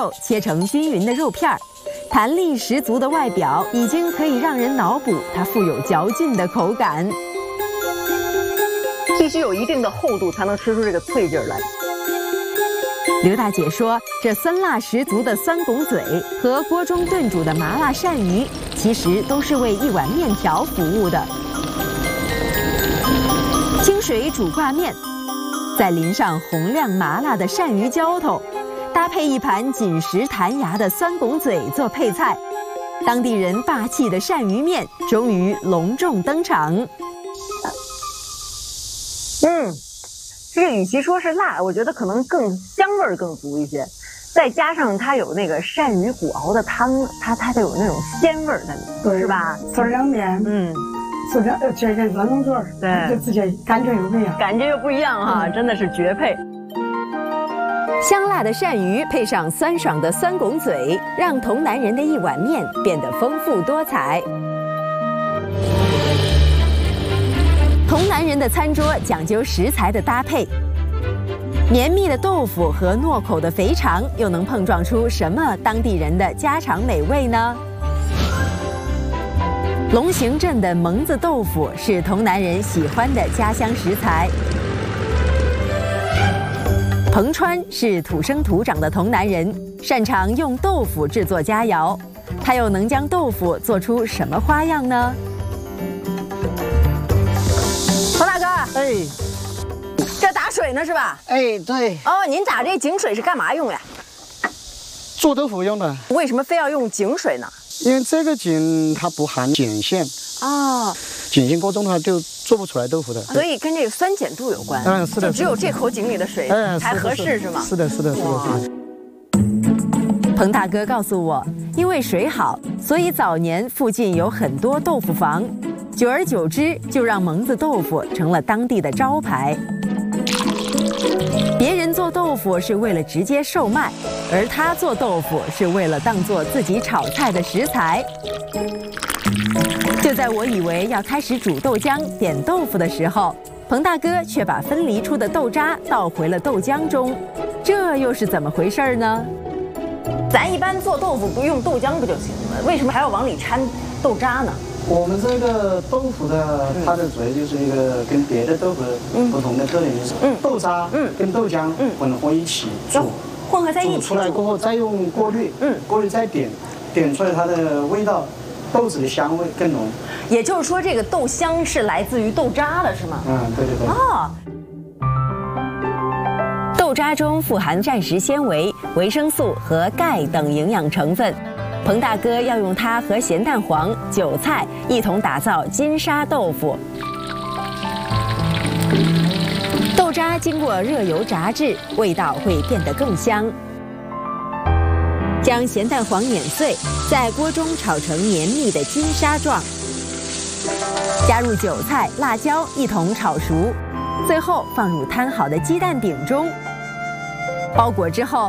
切成均匀的肉片儿，弹力十足的外表已经可以让人脑补它富有嚼劲的口感。 必须有一定的厚度才能吃出这个脆劲儿来。 刘大姐说，这酸辣十足的酸拱嘴和锅中炖煮的麻辣鳝鱼，其实都是为一碗面条服务的。清水煮挂面，再淋上红亮麻辣的鳝鱼浇头，搭配一盘紧实弹牙的酸拱嘴做配菜，当地人霸气的鳝鱼面终于隆重登场。 这个与其说是辣，我觉得可能更香味儿更足一些，再加上它有那个鳝鱼骨熬的汤，它得有那种鲜味儿在里面，是吧？ 做凉面，做这个酸拱嘴， 对， 就自己感觉又不一样， 感觉又不一样哈，真的是绝配。 香辣的鳝鱼配上酸爽的酸拱嘴，让童男人的一碗面变得丰富多彩。童男人的餐桌讲究食材的搭配，绵密的豆腐和糯口的肥肠又能碰撞出什么当地人的家常美味呢？龙行镇的蒙子豆腐是童男人喜欢的家乡食材。彭川是土生土长的童男人，擅长用豆腐制作佳肴，他又能将豆腐做出什么花样呢？ 彭大哥， 哎， 这打水呢是吧？ 哎，对， 哦，您打这井水是干嘛用呀？ 做豆腐用的。 为什么非要用井水呢？ 因为这个井它不含碱性，碱性过重的话就做不出来豆腐的。 所以跟这个酸碱度有关。 是的， 就只有这口井里的水才合适是吗？ 是的。 彭大哥告诉我，因为水好，所以早年附近有很多豆腐房，久而久之就让蒙子豆腐成了当地的招牌。别人做豆腐是为了直接售卖，而他做豆腐是为了当做自己炒菜的食材。就在我以为要开始煮豆浆点豆腐的时候，彭大哥却把分离出的豆渣倒回了豆浆中，这又是怎么回事呢？ 咱一般做豆腐不用豆浆不就行了？为什么还要往里掺豆渣呢？ 我们这个豆腐的它的主要就是一个跟别的豆腐不同的特点，就是豆渣跟豆浆混合一起煮， 混合在一起煮出来过后再用过滤，过滤再点出来它的味道，豆子的香味更浓。 也就是说，这个豆香是来自于豆渣的，是吗？ 对。 豆渣中富含膳食纤维、维生素和钙等营养成分。彭大哥要用它和咸蛋黄、韭菜一同打造金沙豆腐。豆渣经过热油炸制，味道会变得更香。将咸蛋黄碾碎，在锅中炒成绵密的金沙状，加入韭菜、辣椒一同炒熟，最后放入摊好的鸡蛋饼中。包裹之后，